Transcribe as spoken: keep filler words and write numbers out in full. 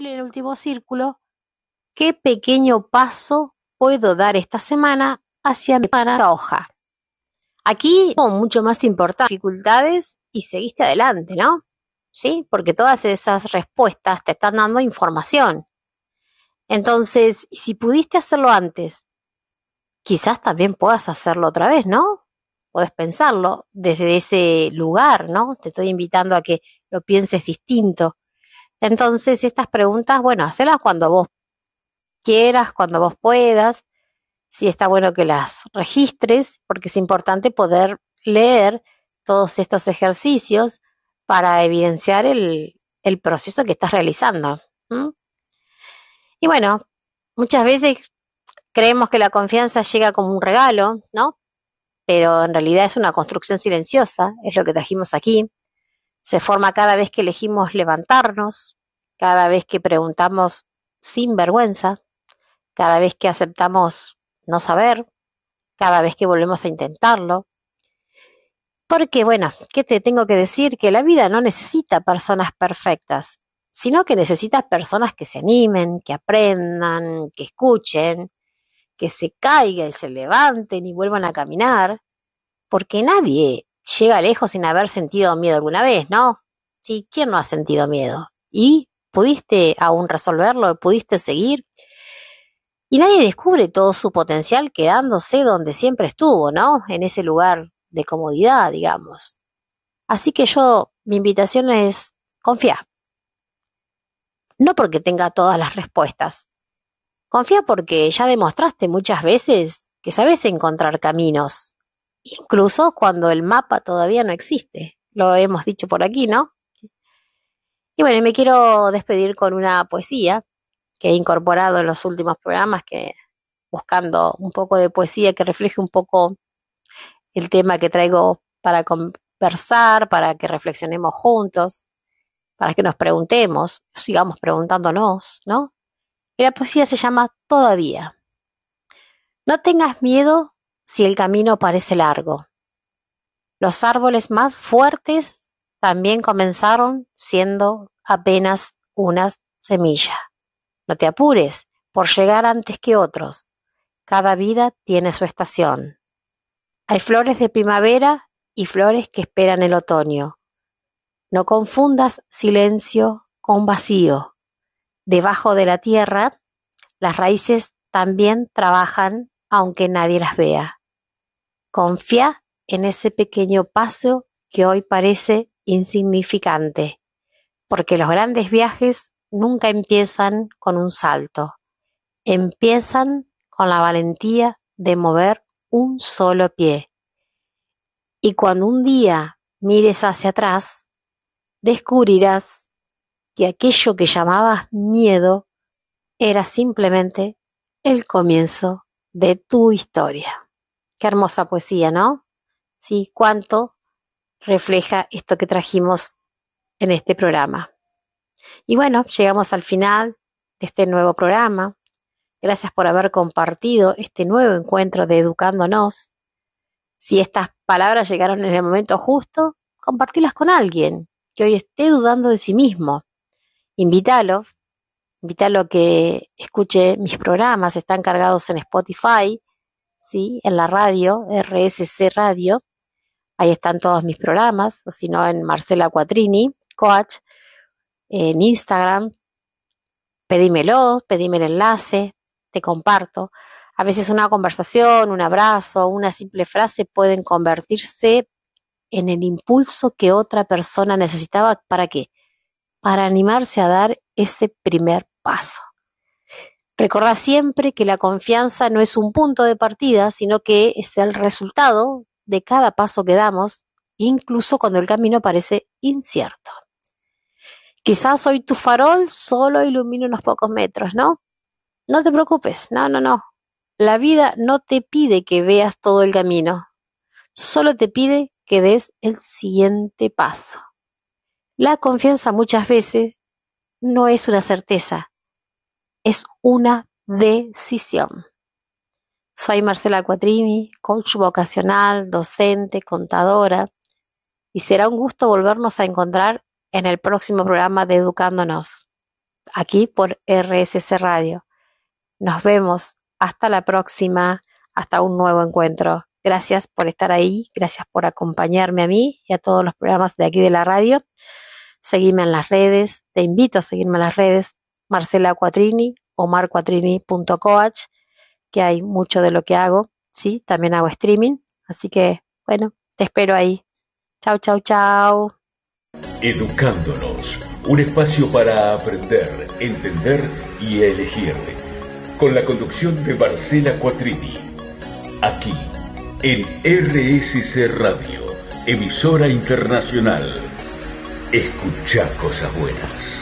en el último círculo, ¿qué pequeño paso puedo dar esta semana hacia mi hoja? Aquí, como mucho más importante, dificultades y seguiste adelante, ¿no? ¿Sí? Porque todas esas respuestas te están dando información. Entonces, si pudiste hacerlo antes, quizás también puedas hacerlo otra vez, ¿no? Podés pensarlo desde ese lugar, ¿no? Te estoy invitando a que lo pienses distinto. Entonces, estas preguntas, bueno, hacelas cuando vos quieras, cuando vos puedas. Sí está bueno que las registres, porque es importante poder leer todos estos ejercicios para evidenciar el, el proceso que estás realizando. ¿Mm? Y bueno, muchas veces creemos que la confianza llega como un regalo, ¿no? Pero en realidad es una construcción silenciosa, es lo que trajimos aquí. Se forma cada vez que elegimos levantarnos, cada vez que preguntamos sin vergüenza, cada vez que aceptamos no saber, cada vez que volvemos a intentarlo. Porque, bueno, ¿qué te tengo que decir? Que la vida no necesita personas perfectas, sino que necesita personas que se animen, que aprendan, que escuchen, que se caigan y se levanten y vuelvan a caminar, porque nadie llega lejos sin haber sentido miedo alguna vez, ¿no? Sí, ¿quién no ha sentido miedo? ¿Y pudiste aún resolverlo? ¿Pudiste seguir? Y nadie descubre todo su potencial quedándose donde siempre estuvo, ¿no? En ese lugar de comodidad, digamos. Así que yo, mi invitación es confía. No porque tenga todas las respuestas. Confía porque ya demostraste muchas veces que sabes encontrar caminos, incluso cuando el mapa todavía no existe. Lo hemos dicho por aquí, ¿no? Y bueno, me quiero despedir con una poesía que he incorporado en los últimos programas, que buscando un poco de poesía que refleje un poco el tema que traigo para conversar, para que reflexionemos juntos, para que nos preguntemos, sigamos preguntándonos, ¿no? Y la poesía se llama Todavía. No tengas miedo si el camino parece largo. Los árboles más fuertes también comenzaron siendo apenas una semilla. No te apures por llegar antes que otros. Cada vida tiene su estación. Hay flores de primavera y flores que esperan el otoño. No confundas silencio con vacío. Debajo de la tierra, las raíces también trabajan aunque nadie las vea. Confía en ese pequeño paso que hoy parece insignificante, porque los grandes viajes nunca empiezan con un salto. Empiezan con la valentía de mover un solo pie. Y cuando un día mires hacia atrás, descubrirás que aquello que llamabas miedo era simplemente el comienzo de tu historia. Qué hermosa poesía, ¿no? Sí, cuánto refleja esto que trajimos en este programa. Y bueno, llegamos al final de este nuevo programa. Gracias por haber compartido este nuevo encuentro de Educándonos. Si estas palabras llegaron en el momento justo, compartilas con alguien que hoy esté dudando de sí mismo. Invítalo, invítalo a que escuche mis programas, están cargados en Spotify, ¿sí? En la radio, R S C Radio. Ahí están todos mis programas, o si no en Marcela Quattrini, coach, en Instagram. Pedímelo, pedime el enlace, te comparto. A veces una conversación, un abrazo, una simple frase pueden convertirse en el impulso que otra persona necesitaba. ¿Para qué? Para animarse a dar ese primer paso. Recordá siempre que la confianza no es un punto de partida, sino que es el resultado de cada paso que damos, incluso cuando el camino parece incierto. Quizás hoy tu farol solo ilumina unos pocos metros, ¿no? No te preocupes, no, no, no. La vida no te pide que veas todo el camino, solo te pide que des el siguiente paso. La confianza muchas veces no es una certeza, es una decisión. Soy Marcela Quattrini, coach vocacional, docente, contadora, y será un gusto volvernos a encontrar en el próximo programa de Educándonos. aquí por R S C Radio. Nos vemos. Hasta la próxima. Hasta un nuevo encuentro. Gracias por estar ahí. Gracias por acompañarme a mí y a todos los programas de aquí de la radio. Seguime en las redes. Te invito a seguirme en las redes. Marcela Quattrini o marquattrini punto coach, que hay mucho de lo que hago. Sí, también hago streaming. Así que, bueno, te espero ahí. Chau, chau, chau. Educándonos, un espacio para aprender, entender y elegir. Con la conducción de Marcela Quattrini. Aquí, en R S C Radio, emisora internacional. Escuchá cosas buenas.